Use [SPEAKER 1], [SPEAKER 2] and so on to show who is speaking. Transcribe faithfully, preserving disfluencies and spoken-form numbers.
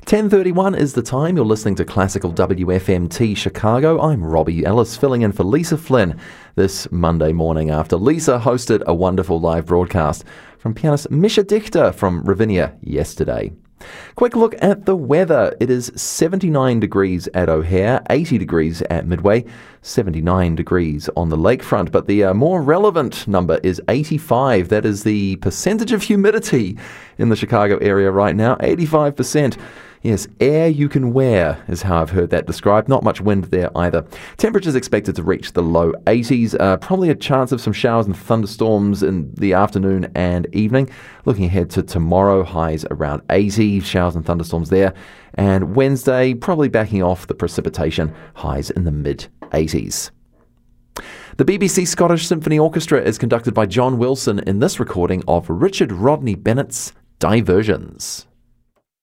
[SPEAKER 1] ten thirty-one is the time. You're listening to Classical W F M T Chicago. I'm Robbie Ellis, filling in for Lisa Flynn this Monday morning after Lisa hosted a wonderful live broadcast from pianist Misha Dichter from Ravinia yesterday. Quick look at the weather. It is seventy-nine degrees at O'Hare, eighty degrees at Midway, seventy-nine degrees on the lakefront. But the uh, more relevant number is eighty-five. That is the percentage of humidity in the Chicago area right now, eighty-five percent. Yes, air you can wear is how I've heard that described. Not much wind there either. Temperatures expected to reach the low eighties. Uh, probably a chance of some showers and thunderstorms in the afternoon and evening. Looking ahead to tomorrow, highs around eighty. Showers and thunderstorms there. And Wednesday, probably backing off the precipitation. Highs in the mid eighties. The B B C Scottish Symphony Orchestra is conducted by John Wilson in this recording of Richard Rodney Bennett's Diversions.